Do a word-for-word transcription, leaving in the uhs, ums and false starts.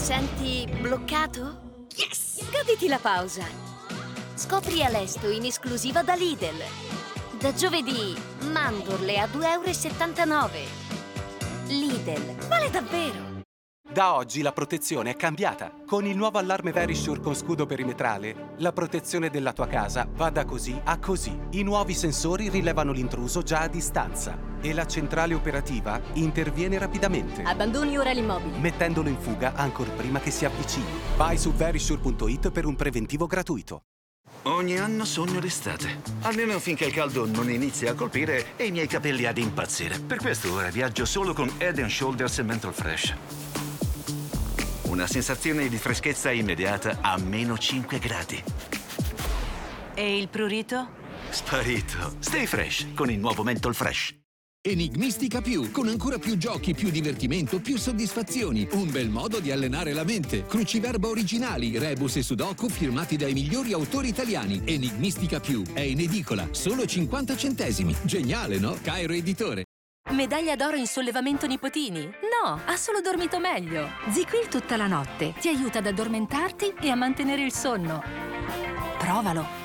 senti bloccato? Yes! Goditi la pausa. Scopri Alesto in esclusiva da Lidl. Da giovedì, mandorle a due e settantanove euro. Lidl, vale davvero! Da oggi la protezione è cambiata. Con il nuovo allarme Verisure con scudo perimetrale, la protezione della tua casa va da così a così. I nuovi sensori rilevano l'intruso già a distanza e la centrale operativa interviene rapidamente, Abbandoni ora l'immobile. mettendolo in fuga ancor prima che si avvicini. Vai su verisure punto it per un preventivo gratuito. Ogni anno sogno l'estate, almeno finché il caldo non inizia a colpire e i miei capelli ad impazzire. Per questo ora viaggio solo con Head and Shoulders Menthol Fresh. Una sensazione di freschezza immediata a meno cinque gradi. E il prurito? Sparito. Stay fresh con il nuovo Menthol Fresh. Enigmistica più, con ancora più giochi, più divertimento, più soddisfazioni. Un bel modo di allenare la mente. Cruciverba originali, rebus e sudoku firmati dai migliori autori italiani. Enigmistica più è in edicola, solo cinquanta centesimi. Geniale, no? Cairo Editore. Medaglia d'oro in sollevamento nipotini? No, ha solo dormito meglio. ZzzQuil tutta la notte ti aiuta ad addormentarti e a mantenere il sonno. Provalo.